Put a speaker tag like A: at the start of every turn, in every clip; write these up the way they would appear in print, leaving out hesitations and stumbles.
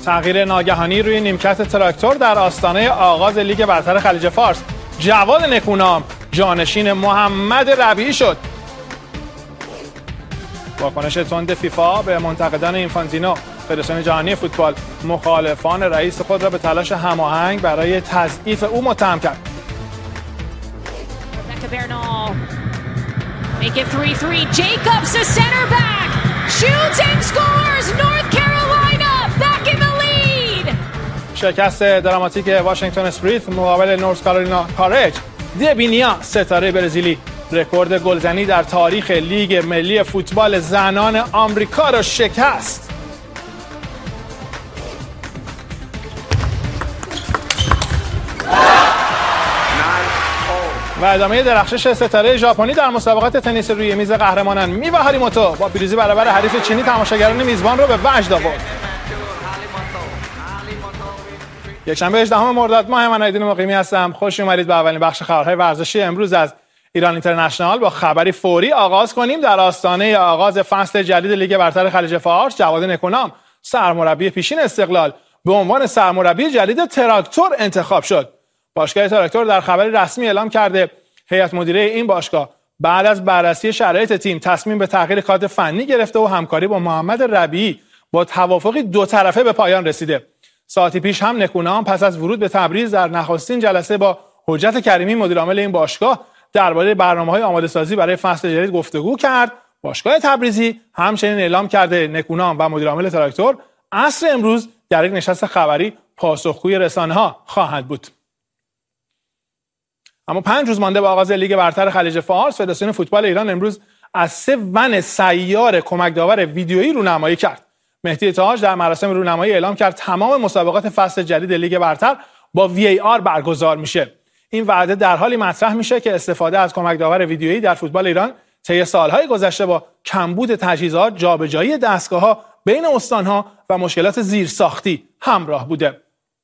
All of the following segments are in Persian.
A: تغییر ناگهانی روی نیمکت تراکتور در آستانه آغاز لیگ برتر خلیج فارس. جواد نکونام جانشین محمد ربیعی شد. واکنش تند فیفا به منتقدان اینفانتینو. فدراسیون جهانی فوتبال مخالفان رئیس خود را به تلاش هماهنگ برای تضعیف او متهم کرد.
B: Make it 3-3. Jacobs, the center back, shoots and scores. North Carolina back in the lead.
A: شکست دراماتیک واشنگتن اسپریت مقابل نورث کارولاینا کارج. دیبینیا ستاره برزیلی رکورد گلزنی در تاریخ لیگ ملی فوتبال زنان آمریکا را شکست. و ادامه درخشش ستاره ژاپنی در مسابقات تنیس روی میز قهرمانان میوا هاریموتو با پیروزی برابر حریف چینی تماشاگران میزبان رو به وجد آورد. یکشنبه 18 مرداد ماه من آیدین مقیمی هستم. خوش اومدید به اولین بخش خبرهای ورزشی امروز از ایران اینترنشنال. با خبری فوری آغاز کنیم. در آستانه آغاز فصل جدید لیگ برتر خلیج فارس، جواد نکونام سرمربی پیشین استقلال به عنوان سرمربی جدید تراکتور انتخاب شد. باشگاه تراکتور در خبری رسمی اعلام کرده هیئت مدیره این باشگاه بعد از بررسی شرایط تیم تصمیم به تغییر کادر فنی گرفته و همکاری با محمد ربیعی با توافقی دو طرفه به پایان رسیده. ساعتی پیش هم نکونام پس از ورود به تبریز در نخستین جلسه با حجت کریمی مدیر عامل این باشگاه درباره برنامه‌های آماده‌سازی برای فصل جدید گفتگو کرد. باشگاه تبریزی همچنین اعلام کرده نکونام و مدیر عامل تراکتور عصر امروز در یک نشست خبری پاسخگوی رسانه‌ها خواهند بود. اما 5 روز مانده به آغاز لیگ برتر خلیج فارس، فدراسیون فوتبال ایران امروز از 3 ون سیار کمک داور ویدیویی رونمایی کرد. مهدی تاج در مراسم رونمایی اعلام کرد تمام مسابقات فصل جدید لیگ برتر با VAR برگزار میشه. این وعده در حالی مطرح میشه که استفاده از کمک داور ویدیویی در فوتبال ایران طی سالهای گذشته با کمبود تجهیزات، جابجایی دستگاه‌ها بین استان‌ها و مشکلات زیرساختی همراه بوده.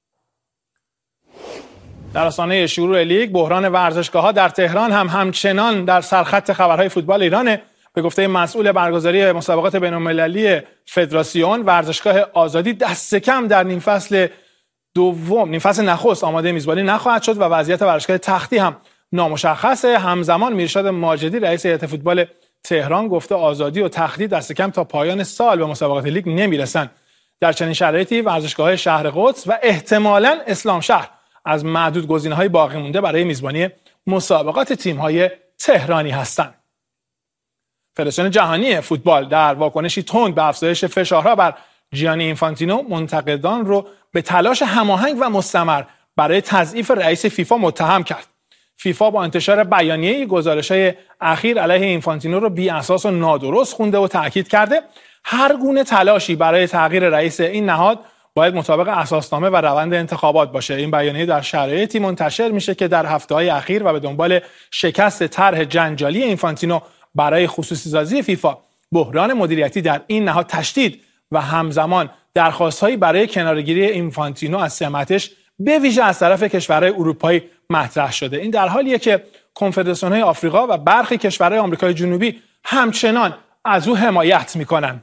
A: در آستانه شروع لیگ، بحران ورزشگاه‌ها در تهران هم همچنان در سرخط خبرهای فوتبال ایرانه. به گفته مسئول برگزاری مسابقات بین‌المللی فدراسیون، ورزشگاه آزادی دست کم در نیم فصل نخست آماده میزبانی نخواهد شد و وضعیت ورزشگاه تختی هم نامشخصه. همزمان میرشاد ماجدی رئیس هیئت فوتبال تهران گفته آزادی و تختی دست کم تا پایان سال به مسابقات لیگ نمیرسن. در چنین شرایطی ورزشگاه‌های شهر قدس و احتمالاً اسلام شهر از معدود گزینه‌های باقی مونده برای میزبانی مسابقات تیم‌های تهرانی هستند. فدراسیون جهانی فوتبال در واکنشی تند به افزایش فشارها بر جیانی اینفانتینو منتقدان رو به تلاش هماهنگ و مستمر برای تضعیف رئیس فیفا متهم کرد. فیفا با انتشار بیانیه‌ای گزارش‌های اخیر علیه اینفانتینو رو بی اساس و نادرست خونده و تاکید کرده هر گونه تلاشی برای تغییر رئیس این نهاد باید مطابق اساسنامه و روند انتخابات باشه. این بیانیه در شرایطی منتشر میشه که در هفته‌های اخیر و به دنبال شکست طرح جنجالی اینفانتینو برای خصوصی‌سازی فیفا، بحران مدیریتی در این نهاد تشدید و همزمان درخواست‌هایی برای کناره‌گیری اینفانتینو از سمتش به ویژه از طرف کشورهای اروپایی مطرح شده. این در حالیه که کنفدراسیون‌های آفریقا و برخی کشورهای آمریکای جنوبی همچنان از او حمایت می‌کنند.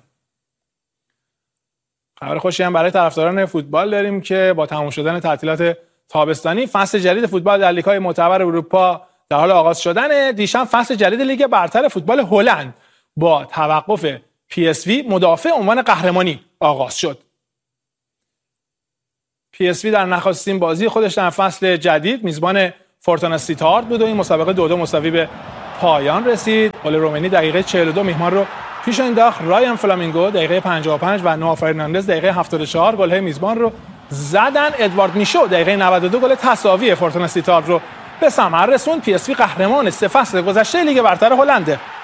A: خبر خوشی هم برای طرفداران فوتبال داریم که با تمام شدن تعطیلات تابستانی فصل جدید فوتبال در لیگ‌های معتبر اروپا در حال آغاز شدن. دیشب فصل جدید لیگ برتر فوتبال هلند با توقف PSV مدافع عنوان قهرمانی آغاز شد. PSV در نخستین بازی خودش در فصل جدید میزبان فورتونا سیتارد بود و این مسابقه 2-2 مساوی به پایان رسید. گل رومنی دقیقه 42 میهمان رو پیش انداخت. رایان فلامینگو دقیقه 55 و نوآ فرناندز دقیقه 74 گل‌های میزبان رو زدن. ادوارد میشو دقیقه 92 گل تساوی فورتونا سیتارد رو به ثمر رسوند. PSV قهرمان 3 فصل گذشته لیگ برتر هلنده.